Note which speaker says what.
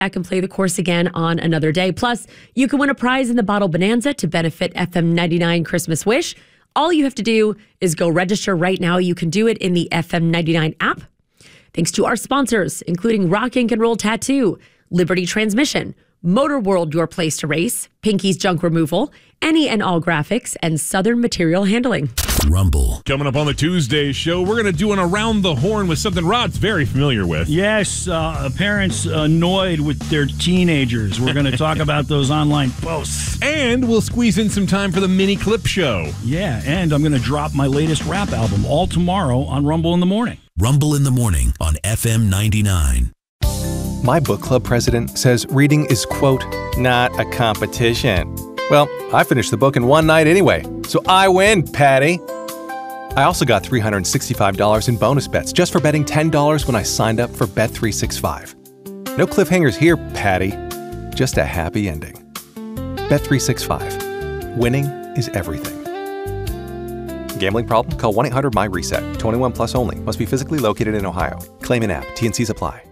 Speaker 1: back and play the course again on another day. Plus, you can win a prize in the Bottle Bonanza to benefit FM 99 Christmas Wish. All you have to do is go register right now. You can do it in the FM 99 app. Thanks to our sponsors, including Rock Ink and Roll Tattoo, Liberty Transmission, Motor World, your place to race, Pinky's Junk Removal, Any and All Graphics, and Southern Material Handling.
Speaker 2: Rumble.
Speaker 3: Coming up on the Tuesday show, we're going to do an Around the Horn with something Rod's very familiar with.
Speaker 4: Yes, parents annoyed with their teenagers. We're going to talk about those online posts.
Speaker 3: And we'll squeeze in some time for the mini clip show.
Speaker 4: Yeah, and I'm going to drop my latest rap album all tomorrow on Rumble in the Morning.
Speaker 2: Rumble in the Morning on FM 99.
Speaker 5: My book club president says reading is, quote, not a competition. Well, I finished the book in one night anyway, so I win, Patty. I also got $365 in bonus bets just for betting $10 when I signed up for Bet365. No cliffhangers here, Patty. Just a happy ending. Bet365. Winning is everything. Gambling problem? Call 1-800-MY-RESET. 21 plus only. Must be physically located in Ohio. Claim in app. T&Cs apply.